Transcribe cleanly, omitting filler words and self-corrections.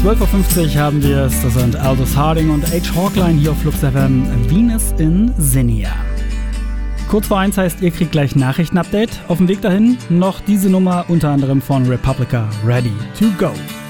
12.50 Uhr haben wir es. Das sind Aldous Harding und H. Hawkline hier auf Flux FM. Venus in Zinnia. Kurz vor 1 heißt, ihr kriegt gleich Nachrichten-Update. Auf dem Weg dahin noch diese Nummer, unter anderem von Republica, Ready to Go.